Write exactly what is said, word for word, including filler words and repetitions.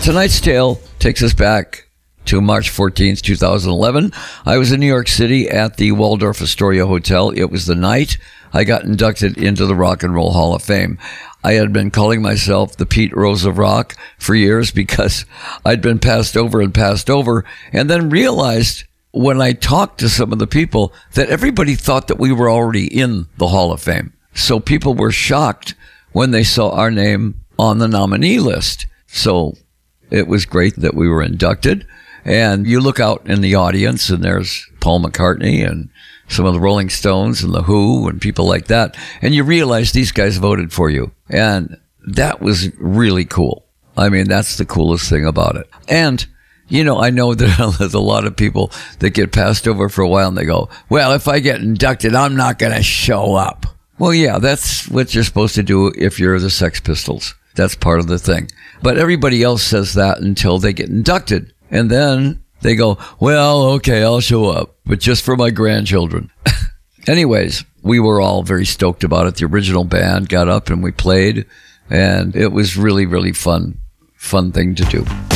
Tonight's tale takes us back to March fourteenth, two thousand eleven. I was in New York City at the Waldorf Astoria Hotel. It was the night I got inducted into the Rock and Roll Hall of Fame. I had been calling myself the Pete Rose of rock for years because I'd been passed over and passed over, and then realized when I talked to some of the people that everybody thought that we were already in the Hall of Fame. So people were shocked when they saw our name on the nominee list. So it was great that we were inducted. And you look out in the audience and there's Paul McCartney and some of the Rolling Stones and the Who and people like that. And you realize these guys voted for you. And that was really cool. I mean, that's the coolest thing about it. And, you know, I know that there's a lot of people that get passed over for a while and they go, well, if I get inducted, I'm not going to show up. Well, yeah, that's what you're supposed to do if you're the Sex Pistols. That's part of the thing. But everybody else says that until they get inducted. And then they go, well, okay, I'll show up, but just for my grandchildren. Anyways, we were all very stoked about it. The original band got up and we played, and it was really, really fun, fun thing to do.